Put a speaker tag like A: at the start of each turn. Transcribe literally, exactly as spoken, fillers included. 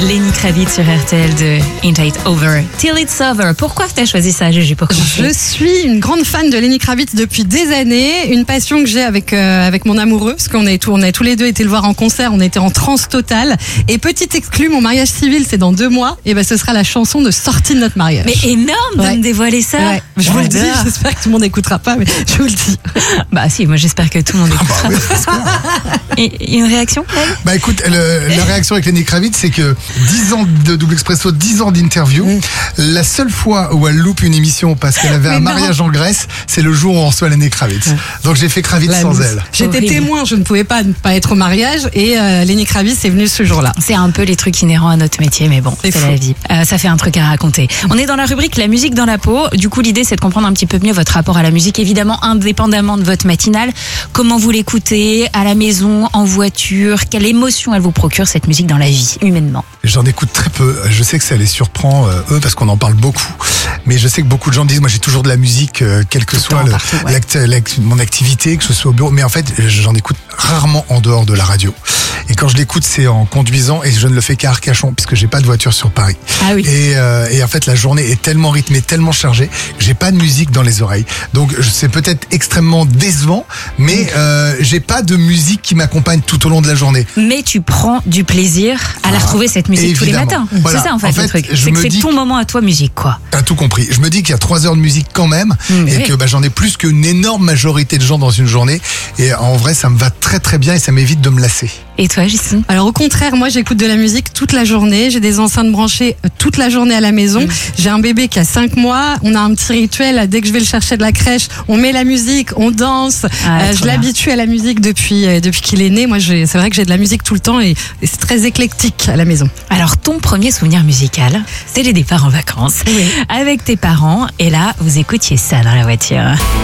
A: Lenny Kravitz sur R T L de Ain't It Over Till It's Over. Pourquoi t'as choisi ça, Juju, pour commencer?
B: Je suis une grande fan de Lenny Kravitz depuis des années, une passion que j'ai avec euh, avec mon amoureux, parce qu'on est tout, on a tous les deux été le voir en concert, on était en transe totale. Et petite exclue, mon mariage civil c'est dans deux mois, et ben ce sera la chanson de sortie de notre mariage.
A: Mais énorme de
B: Ouais.
A: me dévoiler ça.
B: Ouais. Je vous le dis, j'espère que tout le monde n'écoutera pas, mais je vous le dis.
A: Bah si, moi j'espère que tout le monde écoutera.
C: Ah bah oui, j'espère.
A: Et une réaction?
C: Bah écoute, le, la réaction avec Lenny Kravitz, c'est que dix ans de Double Expresso, dix ans d'interview, mm. la seule fois où elle loupe une émission parce qu'elle avait
B: Mais
C: un
B: non.
C: mariage en Grèce, c'est le jour où on reçoit Lenny Kravitz. Mm. Donc j'ai fait Kravitz
B: La
C: sans
B: loose.
C: elle.
B: J'étais
A: Horrible.
B: témoin, je ne pouvais pas ne pas être au mariage, et euh, Lenny Kravitz est venu ce jour-là.
A: C'est un peu les trucs inhérents à notre métier, mais bon,
B: C'est
A: c'est
B: fou.
A: la vie. Euh, ça fait un truc à raconter. On est dans la rubrique La musique dans la peau. Du coup, l'idée, c'est de comprendre un petit peu mieux votre rapport à la musique, évidemment, indépendamment de votre matinale. Comment vous l'écoutez, à la maison, en voiture, quelle émotion elle vous procure, cette musique, dans la vie, humainement?
C: J'en écoute très peu. Je sais que ça les surprend, euh, eux, parce qu'on en parle beaucoup. Mais je sais que beaucoup de gens me disent, moi j'ai toujours de la musique, euh, quelle que
A: Tout le
C: soit
A: temps,
C: le,
A: partout, ouais.
C: l'acte- l'acte- mon activité, que ce soit au bureau. Mais en fait, j'en écoute rarement en dehors de la radio. Et quand je l'écoute, c'est en conduisant, et je ne le fais qu'à Arcachon, puisque j'ai pas de voiture sur Paris.
A: Ah oui.
C: Et, euh, et en fait, la journée est tellement rythmée, tellement chargée, que j'ai pas de musique dans les oreilles. Donc, je- c'est peut-être extrêmement décevant, mais euh, j'ai pas de musique qui m'accompagne tout au long de la journée.
A: Mais tu prends du plaisir à la
C: Ah,
A: retrouver, cette musique, tous les
C: évidemment.
A: matins.
C: Voilà.
A: C'est ça, en fait,
C: En
A: le
C: fait,
A: truc.
C: je
A: C'est que
C: me
A: c'est
C: dis
A: ton
C: que-
A: moment à toi, musique, quoi.
C: T'as tout compris. Je me dis qu'il y a trois heures de musique quand même,
A: Mmh,
C: et
A: oui.
C: que bah, j'en ai plus qu'une énorme majorité de gens dans une journée. Et en vrai, ça me va très très bien et ça m'évite de me lasser.
A: Et toi, Justine?
B: Alors au contraire, moi j'écoute de la musique toute la journée, j'ai des enceintes branchées euh, toute la journée à la maison,
A: Mmh.
B: j'ai un bébé qui a cinq mois, on a un petit rituel, dès que je vais le chercher de la crèche, on met la musique, on danse,
A: Ah,
B: euh,
A: trop
B: je
A: bien.
B: l'habitue à la musique depuis, euh, depuis qu'il est né. Moi j'ai- c'est vrai que j'ai de la musique tout le temps, et, et c'est très éclectique à la maison.
A: Alors, ton premier souvenir musical, c'est les départs en vacances avec tes parents. Et là, vous écoutiez ça dans la voiture.